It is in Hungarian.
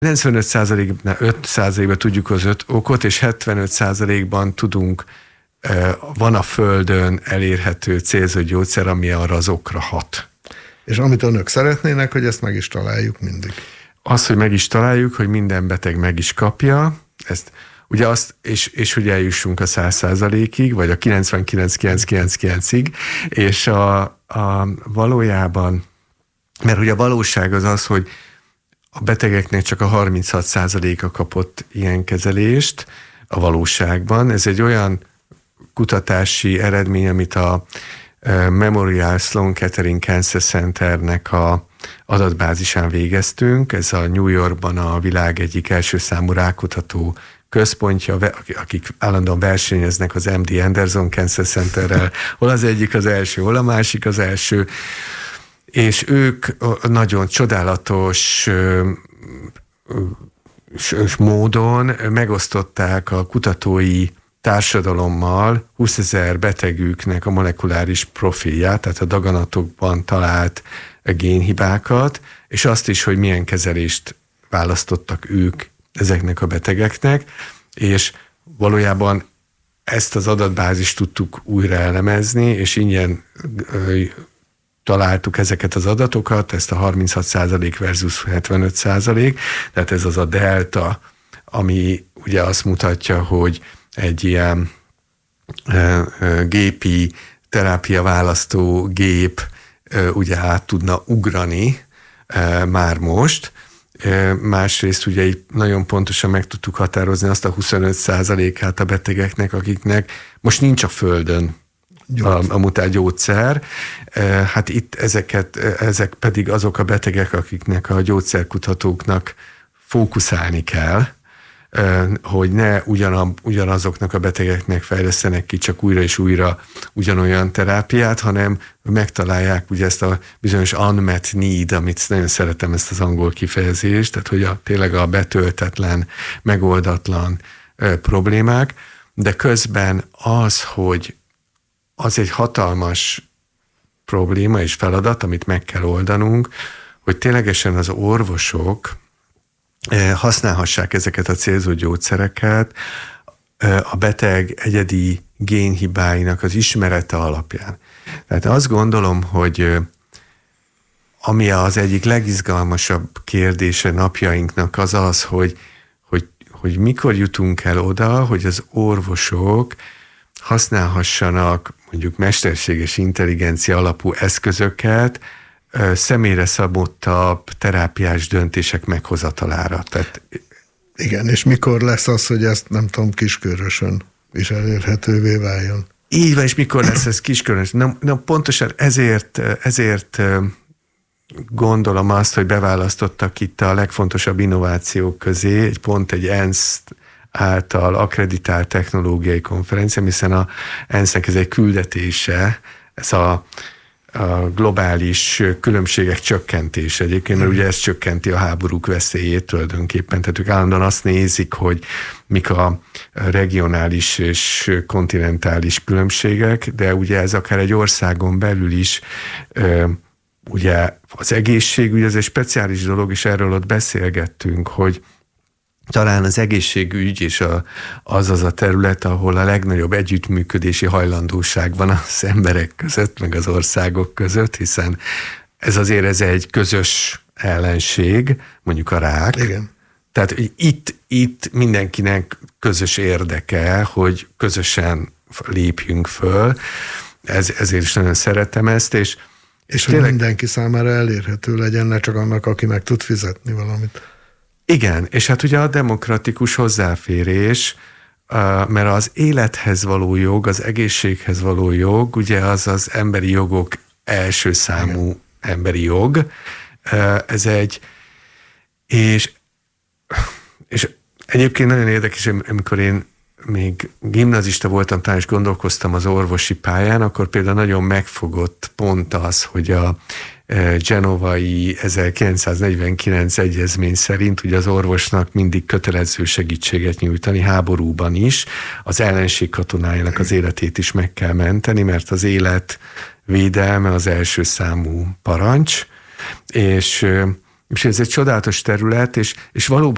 95%-ban, 5%-ban tudjuk az okot, és 75%-ban tudunk, van a Földön elérhető célzott gyógyszer, ami arra az okra hat. És amit önök szeretnének, hogy ezt meg is találjuk mindig. Az, hogy meg is találjuk, hogy minden beteg meg is kapja, ezt ugye azt, és hogy eljussunk a 100%-ig, vagy a 99,999-ig, és a valójában, mert ugye a valóság az, hogy a betegeknek csak a 36%-a kapott ilyen kezelést a valóságban. Ez egy olyan kutatási eredmény, amit a Memorial Sloan Kettering Cancer Centernek a adatbázisán végeztünk. Ez a New Yorkban a világ egyik első számú rákutató központja, akik állandóan versenyeznek az MD Anderson Cancer Centerrel, hol az egyik az első, hol a másik az első, és ők nagyon csodálatos módon megosztották a kutatói társadalommal 20 000 betegüknek a molekuláris profilját, tehát a daganatokban talált génhibákat, és azt is, hogy milyen kezelést választottak ők ezeknek a betegeknek, és valójában ezt az adatbázist tudtuk újra elemezni, és ingyen találtuk ezeket az adatokat, ezt a 36% versus 75%, tehát ez az a delta, ami ugye azt mutatja, hogy egy ilyen gépi terápia választó gép ugye át tudna ugrani már most. Másrészt ugye így nagyon pontosan meg tudtuk határozni azt a 25%-át a betegeknek, akiknek most nincs a Földön a mutált gyógyszer. Hát itt ezek pedig azok a betegek, akiknek a gyógyszerkutatóknak fókuszálni kell, hogy ne ugyanazoknak a betegeknek fejlesztenek ki csak újra és újra ugyanolyan terápiát, hanem megtalálják ugye ezt a bizonyos unmet need, amit nagyon szeretem ezt az angol kifejezést, tehát hogy tényleg a betöltetlen, megoldatlan problémák, de közben az, hogy az egy hatalmas probléma és feladat, amit meg kell oldanunk, hogy ténylegesen az orvosok használhassák ezeket a célzott gyógyszereket a beteg egyedi génhibáinak az ismerete alapján. Tehát azt gondolom, hogy ami az egyik legizgalmasabb kérdése napjainknak az az, hogy mikor jutunk el oda, hogy az orvosok használhassanak mondjuk mesterséges intelligencia alapú eszközöket személyre szabottabb terápiás döntések meghozatalára. Tehát... Igen, és mikor lesz az, hogy ezt nem tudom, Kiskörösön is elérhetővé váljon? Így van, és mikor lesz ez Kiskörösön? Na pontosan ezért gondolom azt, hogy beválasztottak itt a legfontosabb innovációk közé, egy ENSZ által akkreditált technológiai konferencia, hiszen a ENSZ-nek ez egy küldetése, ez a globális különbségek csökkentése egyébként, mert ugye ez csökkenti a háborúk veszélyét tulajdonképpen, tehát ők állandóan azt nézik, hogy mik a regionális és kontinentális különbségek, de ugye ez akár egy országon belül is, ugye az egészségügy, ez egy speciális dolog, és erről ott beszélgettünk, hogy talán az egészségügy és az a terület, ahol a legnagyobb együttműködési hajlandóság van az emberek között, meg az országok között, hiszen ez egy közös ellenség, mondjuk a rák. Igen. Tehát itt mindenkinek közös érdeke, hogy közösen lépjünk föl. Ezért is nagyon szeretem ezt, és hogy mindenki számára elérhető legyen, ne csak annak, aki meg tud fizetni valamit. Igen, és hát ugye a demokratikus hozzáférés, mert az élethez való jog, az egészséghez való jog, ugye az emberi jogok első számú emberi jog. Ez és egyébként nagyon érdekes, amikor én még gimnazista voltam, talán is gondolkoztam az orvosi pályán, akkor például nagyon megfogott pont az, hogy a genovai 1949 egyezmény szerint ugye az orvosnak mindig kötelező segítséget nyújtani, háborúban is, az ellenség katonájának az életét is meg kell menteni, mert az élet védelme az első számú parancs, és ez egy csodálatos terület, és valóban